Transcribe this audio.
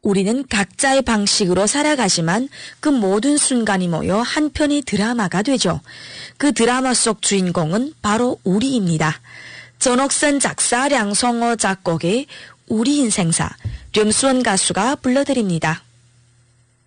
우리는 각자의 방식으로 살아가지만 그 모든 순간이 모여 한 편의 드라마가 되죠. 그 드라마 속 주인공은 바로 우리입니다. 전옥선 작사, 량성호 작곡의 우리 인생사, 류수원 가수가 불러드립니다.